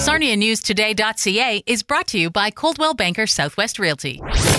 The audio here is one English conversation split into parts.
SarniaNewsToday.ca is brought to you by Coldwell Banker Southwest Realty.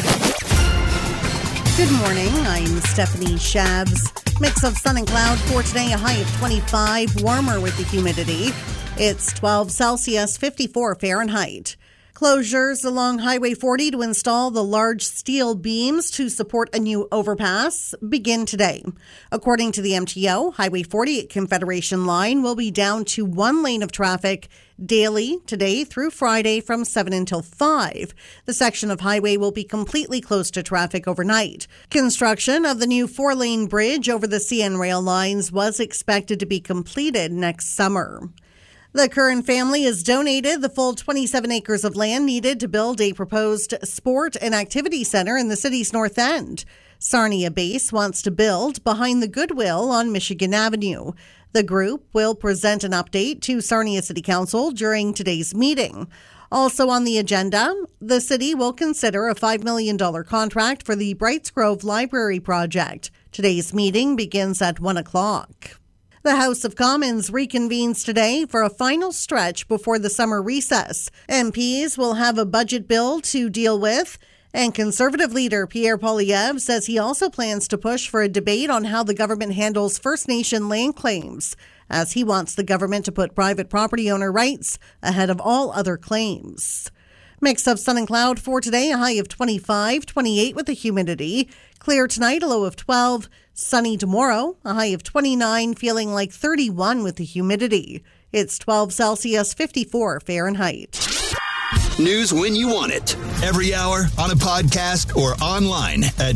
Good morning. I'm Stephanie Shabs. Mix of sun and cloud for today, a high of 25, warmer with the humidity. It's 12 Celsius, 54 Fahrenheit. Closures along Highway 40 to install the large steel beams to support a new overpass begin today. According to the MTO, Highway 40 at Confederation Line will be down to one lane of traffic daily today through Friday from 7 until 5. The section of highway will be completely closed to traffic overnight. Construction of the new 4-lane bridge over the CN rail lines was expected to be completed next summer. The Curran family has donated the full 27 acres of land needed to build a proposed sport and activity center in the city's north end. Sarnia Base wants to build behind the Goodwill on Michigan Avenue. The group will present an update to Sarnia City Council during today's meeting. Also on the agenda, the city will consider a $5 million contract for the Brights Grove Library project. Today's meeting begins at 1 o'clock. The House of Commons reconvenes today for a final stretch before the summer recess. MPs will have a budget bill to deal with, and Conservative leader Pierre Poilievre says he also plans to push for a debate on how the government handles First Nation land claims, as he wants the government to put private property owner rights ahead of all other claims. Mix of sun and cloud for today, a high of 25, 28 with the humidity. Clear tonight, a low of 12. Sunny tomorrow, a high of 29, feeling like 31 with the humidity. It's 12 Celsius, 54 Fahrenheit. News when you want it. Every hour, on a podcast, or online at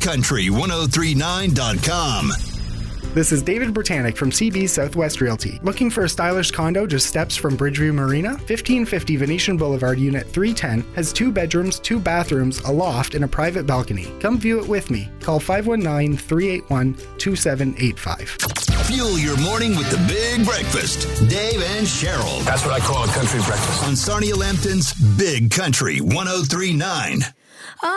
BigCountry1039.com. This is David Britannic from CB Southwest Realty. Looking for a stylish condo just steps from Bridgeview Marina? 1550 Venetian Boulevard, Unit 310 has 2 bedrooms, 2 bathrooms, a loft, and a private balcony. Come view it with me. Call 519-381-2785. Fuel your morning with the Big Breakfast. Dave and Cheryl. That's what I call a country breakfast. On Sarnia Lambton's Big Country 1039.